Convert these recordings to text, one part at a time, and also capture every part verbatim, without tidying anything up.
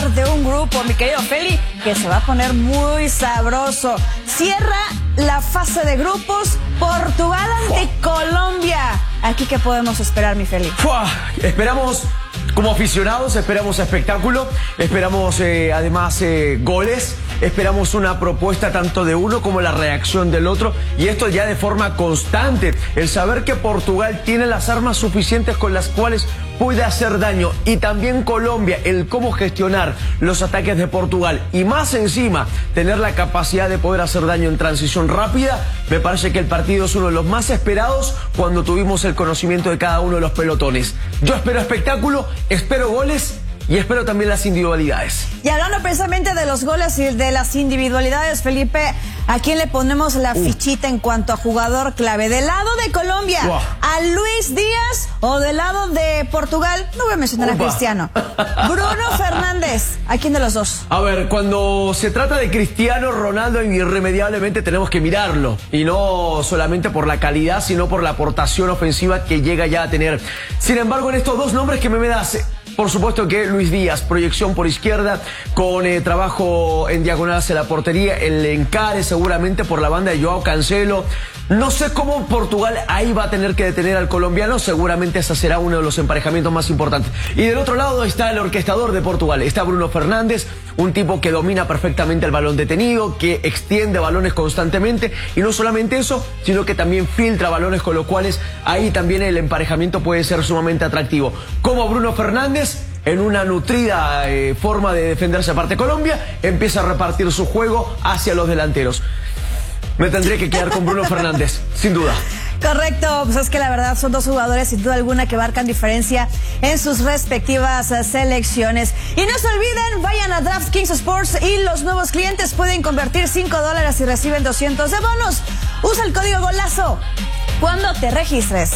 hablar de un grupo, mi querido Feli, que se va a poner muy sabroso. Cierra la fase de grupos Portugal ante Colombia. ¿Aquí qué podemos esperar, mi Feli? ¡Fua! Esperamos, como aficionados, esperamos espectáculo, esperamos eh, además eh, goles, esperamos una propuesta tanto de uno como la reacción del otro, y esto ya de forma constante. El saber que Portugal tiene las armas suficientes con las cuales puede hacer daño, y también Colombia, el cómo gestionar los ataques de Portugal, y más encima tener la capacidad de poder hacer daño en transición rápida. Me parece que el partido es uno de los más esperados cuando tuvimos el conocimiento de cada uno de los pelotones. Yo espero espectáculo, espero goles y espero también las individualidades. Y hablando precisamente de los goles y de las individualidades, Felipe, ¿a quién le ponemos la uh. fichita en cuanto a jugador clave? ¿Del lado de Colombia, wow, a Luis Díaz, o del lado de Portugal? No voy a mencionar Upa. a Cristiano. Bruno Fernández, ¿a quién de los dos? A ver, cuando se trata de Cristiano Ronaldo, irremediablemente tenemos que mirarlo. Y no solamente por la calidad, sino por la aportación ofensiva que llega ya a tener. Sin embargo, en estos dos nombres que me das, por supuesto que Luis Díaz, proyección por izquierda, con eh, trabajo en diagonal hacia la portería, el encare seguramente por la banda de Joao Cancelo. No sé cómo Portugal ahí va a tener que detener al colombiano, seguramente ese será uno de los emparejamientos más importantes. Y del otro lado está el orquestador de Portugal, está Bruno Fernández, un tipo que domina perfectamente el balón detenido, que extiende balones constantemente, y no solamente eso, sino que también filtra balones, con lo cuales ahí también el emparejamiento puede ser sumamente atractivo. Como Bruno Fernández, en una nutrida eh, forma de defenderse aparte Colombia, empieza a repartir su juego hacia los delanteros. Me tendría que quedar con Bruno Fernández, sin duda. Correcto, pues es que la verdad son dos jugadores sin duda alguna que marcan diferencia en sus respectivas uh, selecciones. Y no se olviden, vayan a DraftKings Sports y los nuevos clientes pueden convertir cinco dólares y reciben doscientos de bonos. Usa el código GOLAZO cuando te registres.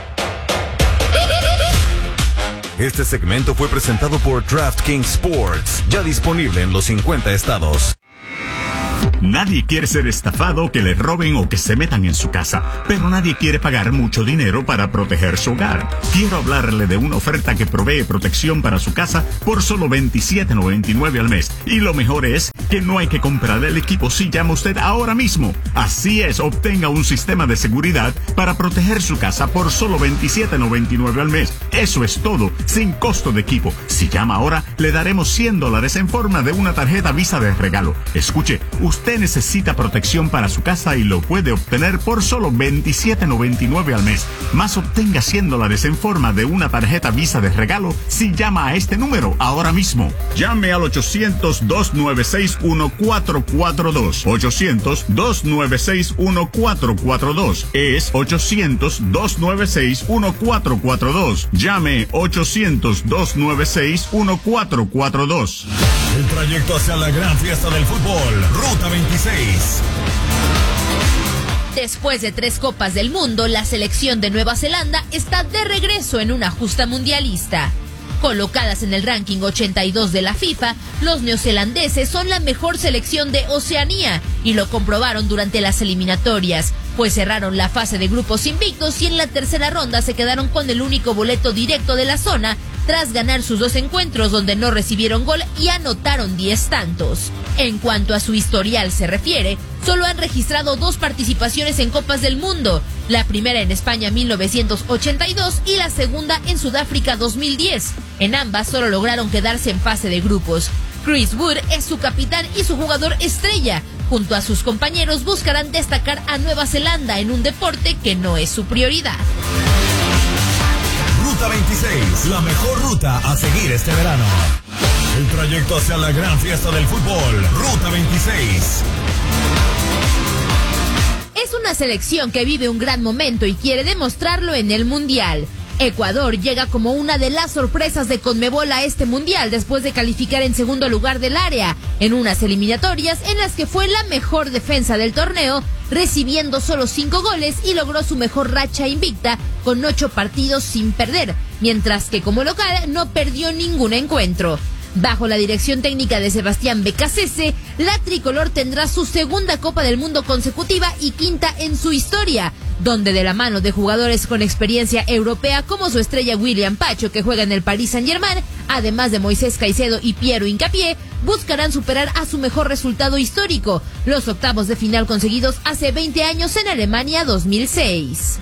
Este segmento fue presentado por DraftKings Sports, ya disponible en los cincuenta estados. Nadie quiere ser estafado, o que le roben o que se metan en su casa, pero nadie quiere pagar mucho dinero para proteger su hogar. Quiero hablarle de una oferta que provee protección para su casa por solo veintisiete noventa y nueve al mes. Y lo mejor es que no hay que comprar el equipo si llama usted ahora mismo. Así es, obtenga un sistema de seguridad para proteger su casa por solo veintisiete noventa y nueve al mes. Eso es todo, sin costo de equipo. Si llama ahora, le daremos cien dólares en forma de una tarjeta Visa de regalo. Escuche, usted necesita protección para su casa y lo puede obtener por solo veintisiete noventa y nueve al mes. Más, obtenga cien dólares en forma de una tarjeta Visa de regalo si llama a este número ahora mismo. Llame al ochocientos, dos nueve seis, uno cuatro cuatro dos. ochocientos, dos nueve seis, uno cuatro cuatro dos. Es ochocientos, dos nueve seis, uno cuatro cuatro dos. Llame ochocientos, dos nueve seis, uno cuatro cuatro dos. El trayecto hacia la gran fiesta del fútbol, Ruta veintiséis. Después de tres Copas del Mundo, la selección de Nueva Zelanda está de regreso en una justa mundialista. Colocadas en el ranking ochenta y dos de la FIFA, los neozelandeses son la mejor selección de Oceanía y lo comprobaron durante las eliminatorias, pues cerraron la fase de grupos invictos y en la tercera ronda se quedaron con el único boleto directo de la zona tras ganar sus dos encuentros donde no recibieron gol y anotaron diez tantos. En cuanto a su historial se refiere, solo han registrado dos participaciones en Copas del Mundo, la primera en España mil novecientos ochenta y dos y la segunda en Sudáfrica dos mil diez. En ambas solo lograron quedarse en fase de grupos. Chris Wood es su capitán y su jugador estrella. Junto a sus compañeros buscarán destacar a Nueva Zelanda en un deporte que no es su prioridad. Ruta veintiséis, la mejor ruta a seguir este verano. El trayecto hacia la gran fiesta del fútbol, Ruta veintiséis. Es una selección que vive un gran momento y quiere demostrarlo en el Mundial. Ecuador llega como una de las sorpresas de Conmebol a este Mundial después de calificar en segundo lugar del área, en unas eliminatorias en las que fue la mejor defensa del torneo, recibiendo solo cinco goles y logró su mejor racha invicta con ocho partidos sin perder, mientras que como local no perdió ningún encuentro. Bajo la dirección técnica de Sebastián Becasese, la tricolor tendrá su segunda Copa del Mundo consecutiva y quinta en su historia, donde de la mano de jugadores con experiencia europea como su estrella William Pacho, que juega en el Paris Saint-Germain, Además de Moisés Caicedo y Piero Hincapié, buscarán superar a su mejor resultado histórico, los octavos de final conseguidos hace veinte años en Alemania dos mil seis.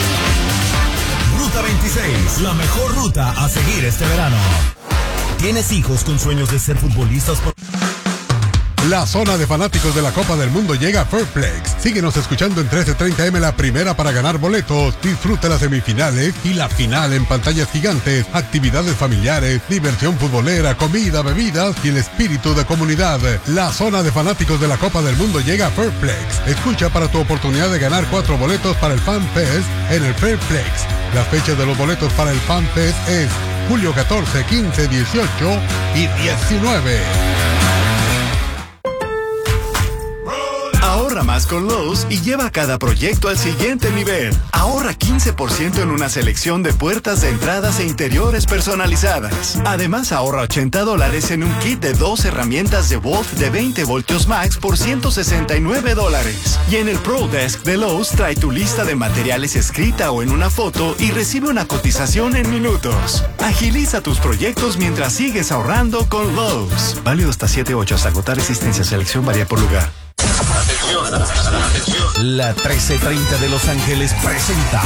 Ruta veintiséis, la mejor ruta a seguir este verano. ¿Tienes hijos con sueños de ser futbolistas? Por... La zona de fanáticos de la Copa del Mundo llega a Fairplex. Síguenos escuchando en trece treinta eme la primera para ganar boletos. Disfruta las semifinales y la final en pantallas gigantes, actividades familiares, diversión futbolera, comida, bebidas y el espíritu de comunidad. La zona de fanáticos de la Copa del Mundo llega a Fairplex. Escucha para tu oportunidad de ganar cuatro boletos para el Fan Fest en el Fairplex. Las fechas de los boletos para el Fan Fest es julio catorce, quince, dieciocho y diecinueve. Ahorra más con Lowe's y lleva cada proyecto al siguiente nivel. Ahorra quince por ciento en una selección de puertas de entradas e interiores personalizadas. Además, ahorra ochenta dólares en un kit de dos herramientas de Wolf de veinte voltios max por ciento sesenta y nueve dólares. Y en el Pro Desk de Lowe's trae tu lista de materiales escrita o en una foto y recibe una cotización en minutos. Agiliza tus proyectos mientras sigues ahorrando con Lowe's. Válido hasta siete ocho hasta agotar resistencia. Selección varía por lugar. La trece treinta de Los Ángeles presenta